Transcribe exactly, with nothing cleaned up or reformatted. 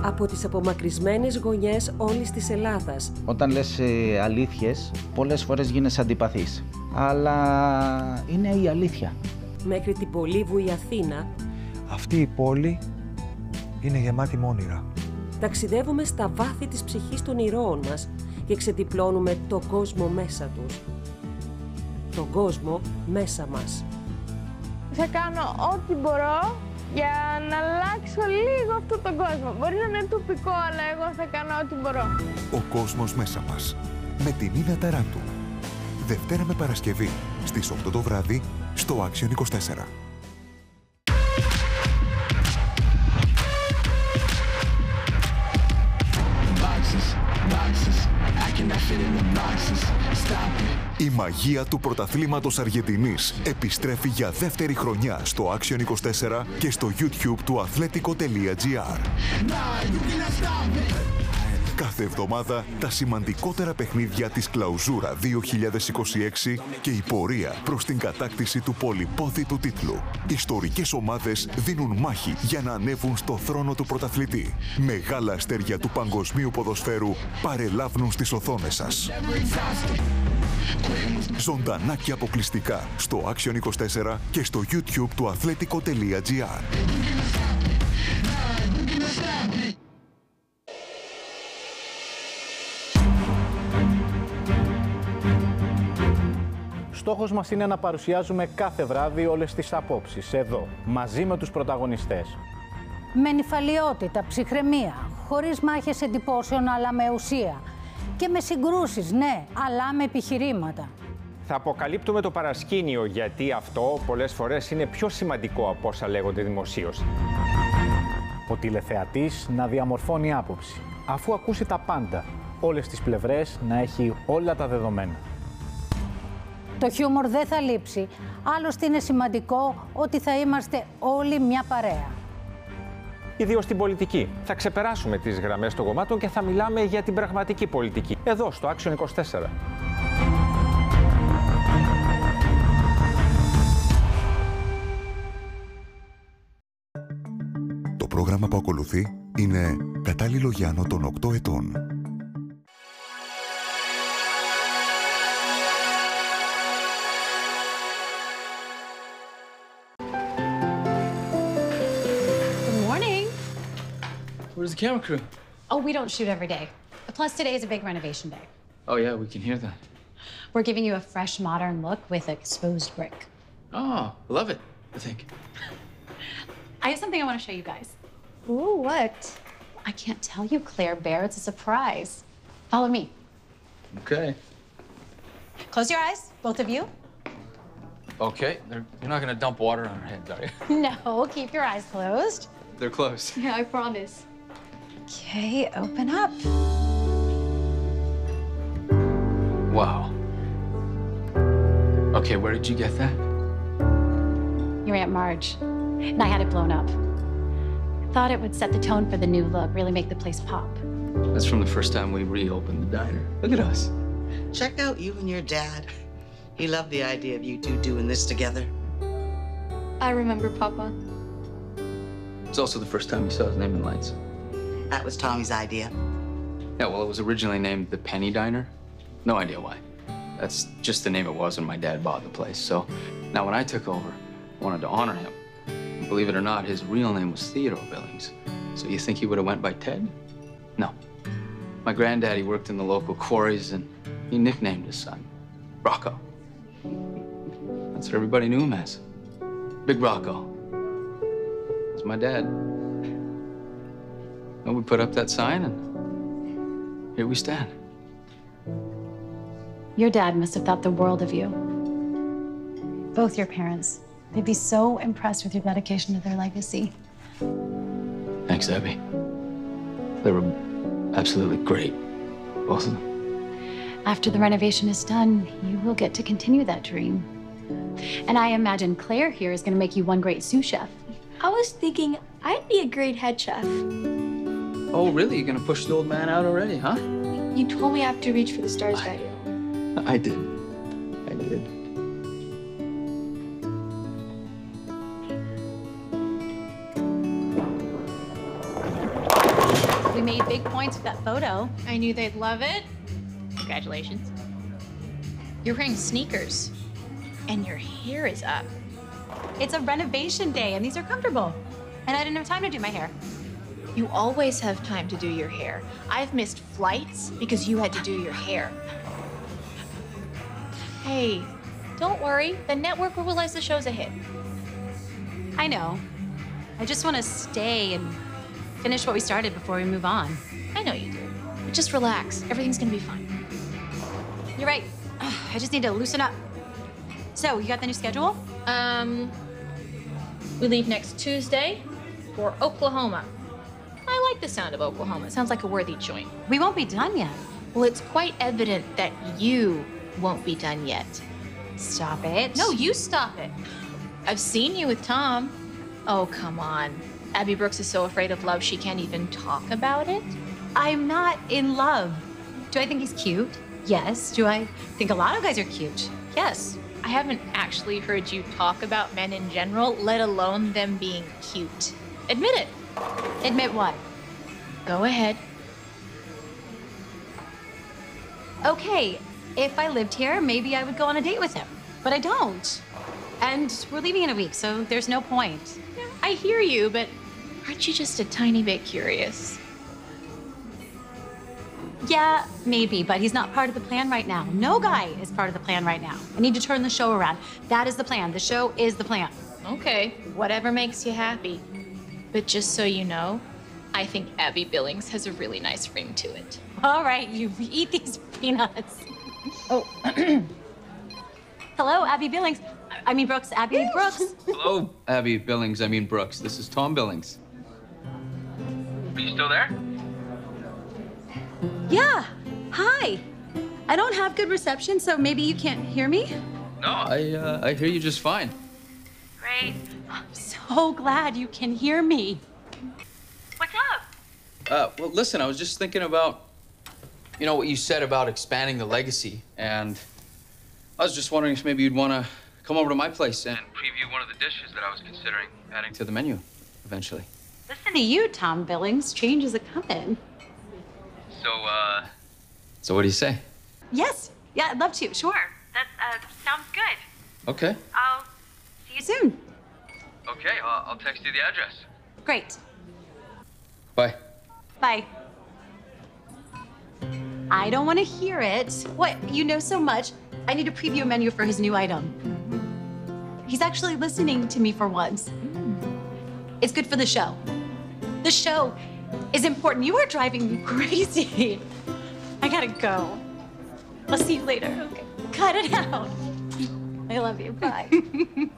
από τις απομακρυσμένες γωνιές όλης της Ελλάδας. Όταν λες ε, αλήθειες, πολλές φορές γίνεσαι αντιπαθής. Αλλά είναι η αλήθεια. Μέχρι την πολύβουη Αθήνα. Αυτή η πόλη είναι γεμάτη με όνειρα. Ταξιδεύουμε στα βάθη της ψυχής των ηρώων μας και ξετυπλώνουμε τον κόσμο μέσα τους. Τον κόσμο μέσα μας. Θα κάνω ό,τι μπορώ για να αλλάξω λίγο αυτόν τον κόσμο. Μπορεί να είναι τοπικό, αλλά εγώ θα κάνω ό,τι μπορώ. Ο κόσμος μέσα μας. Με την Νίνα Ταράντου. Δευτέρα με Παρασκευή στις οκτώ το βράδυ στο Action είκοσι τέσσερα. Η μαγεία του πρωταθλήματος Αργεντινής επιστρέφει για δεύτερη χρονιά στο Action είκοσι τέσσερα και στο YouTube του αθλέτικο τελεία τζι άρ. Κάθε εβδομάδα τα σημαντικότερα παιχνίδια της Κλαουζούρα δύο χιλιάδες είκοσι έξι και η πορεία προς την κατάκτηση του πολυπόθητου τίτλου. Ιστορικές ομάδες δίνουν μάχη για να ανέβουν στο θρόνο του πρωταθλητή. Μεγάλα αστέρια του παγκοσμίου ποδοσφαίρου παρελάβουν στις οθόνες σας. Ζωντανά και αποκλειστικά στο Action είκοσι τέσσερα και στο YouTube του αθλέτικο τελεία τζι άρ. Στόχος μας είναι να παρουσιάζουμε κάθε βράδυ όλες τις απόψεις, εδώ, μαζί με τους πρωταγωνιστές. Με νηφαλιότητα, ψυχραιμία, χωρίς μάχες εντυπώσεων αλλά με ουσία. Και με συγκρούσεις, ναι, αλλά με επιχειρήματα. Θα αποκαλύπτουμε το παρασκήνιο, γιατί αυτό πολλές φορές είναι πιο σημαντικό από όσα λέγονται δημοσίως. Ο τηλεθεατής να διαμορφώνει άποψη, αφού ακούσει τα πάντα, όλες τις πλευρές να έχει όλα τα δεδομένα. Το χιούμορ δεν θα λείψει, άλλωστε είναι σημαντικό ότι θα είμαστε όλοι μια παρέα. Ιδίως στην πολιτική. Θα ξεπεράσουμε τις γραμμές των κομμάτων και θα μιλάμε για την πραγματική πολιτική. Εδώ, στο Action είκοσι τέσσερα. Το πρόγραμμα που ακολουθεί είναι κατάλληλο για άνω των οκτώ ετών. Where's the camera crew? Oh, we don't shoot every day. Plus, today is a big renovation day. Oh, yeah, we can hear that. We're giving you a fresh, modern look with exposed brick. Oh, I love it, I think. I have something I want to show you guys. Ooh, what? I can't tell you, Claire Bear. It's a surprise. Follow me. Okay. Close your eyes, both of you. Okay, They're, you're not going to dump water on our heads, are you? No, keep your eyes closed. They're closed. Yeah, I promise. Okay, open up. Wow. Okay, where did you get that? Your Aunt Marge. And I had it blown up. Thought it would set the tone for the new look, really make the place pop. That's from the first time we reopened the diner. Look at us. Check out you and your dad. He loved the idea of you two doing this together. I remember, Papa. It's also the first time you saw his name in lights. That was Tommy's idea. Yeah, well, it was originally named the Penny Diner. No idea why. That's just the name it was when my dad bought the place. So now when I took over, I wanted to honor him. And believe it or not, his real name was Theodore Billings. So you think he would have went by Ted? No. My granddaddy worked in the local quarries and he nicknamed his son Rocco. That's what everybody knew him as. Big Rocco. That's my dad. And we put up that sign and here we stand. Your dad must have thought the world of you. Both your parents. They'd be so impressed with your dedication to their legacy. Thanks, Abby. They were absolutely great, both of them. After the renovation is done, you will get to continue that dream. And I imagine Claire here is going to make you one great sous chef. I was thinking I'd be a great head chef. Oh, really? You're gonna push the old man out already, huh? You told me I have to reach for the stars, I, Daddy. I did. I did. We made big points with that photo. I knew they'd love it. Congratulations. You're wearing sneakers, and your hair is up. It's a renovation day, and these are comfortable. And I didn't have time to do my hair. You always have time to do your hair. I've missed flights because you had to do your hair. Hey, don't worry. The network will realize the show's a hit. I know. I just want to stay and finish what we started before we move on. I know you do. But just relax. Everything's gonna be fine. You're right. I just need to loosen up. So, you got the new schedule? Um, we leave next Tuesday for Oklahoma. I like the sound of Oklahoma. It sounds like a worthy joint. We won't be done yet. Well, it's quite evident that you won't be done yet. Stop it. No, you stop it. I've seen you with Tom. Oh, come on. Abby Brooks is so afraid of love she can't even talk about it. I'm not in love. Do I think he's cute? Yes. Do I think a lot of guys are cute? Yes. I haven't actually heard you talk about men in general, let alone them being cute. Admit it. Admit what? Go ahead. Okay, if I lived here, maybe I would go on a date with him. But I don't. And we're leaving in a week, so there's no point. Yeah, I hear you, but aren't you just a tiny bit curious? Yeah, maybe, but he's not part of the plan right now. No guy is part of the plan right now. I need to turn the show around. That is the plan. The show is the plan. Okay, whatever makes you happy. But just so you know, I think Abby Billings has a really nice ring to it. All right, you eat these peanuts. Oh. Hello, Abby Billings. I mean Brooks, Abby Brooks. Hello, Abby Billings. I mean Brooks. This is Tom Billings. Are you still there? Yeah, hi. I don't have good reception, so maybe you can't hear me? No, I uh, I hear you just fine. Great. I'm so glad you can hear me. What's up? Uh, well, listen, I was just thinking about, you know, what you said about expanding the legacy, and I was just wondering if maybe you'd want to come over to my place and preview one of the dishes that I was considering adding to the menu eventually. Listen to you, Tom Billings. Change is a coming. So, uh... So what do you say? Yes. Yeah, I'd love to. Sure. That uh, sounds good. Okay. I'll see you soon. Okay, I'll, I'll text you the address. Great. Bye. Bye. I don't want to hear it. What? You know so much. I need to preview a menu for his new item. He's actually listening to me for once. It's good for the show. The show is important. You are driving me crazy. I gotta go. I'll see you later. Okay. Cut it out. I love you. Bye.